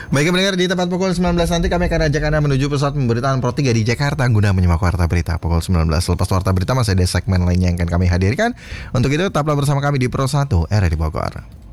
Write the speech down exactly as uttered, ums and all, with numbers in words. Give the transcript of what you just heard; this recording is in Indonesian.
Baik pendengar, di tepat pukul sembilan belas nanti kami akan ajak Anda menuju pusat pemberitaan Pro tiga di Jakarta guna menyimak Warta Berita pukul sembilan belas. Lepas Warta Berita masih ada segmen lainnya yang akan kami hadirkan. Untuk itu tetaplah bersama kami di Pro satu R R I Bogor.